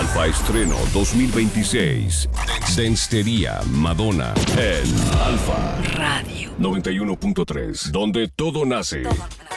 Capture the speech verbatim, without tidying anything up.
Alfa Estreno dos mil veintiséis. Denstería Madonna en Alfa Radio noventa y uno punto tres, donde todo nace. Todo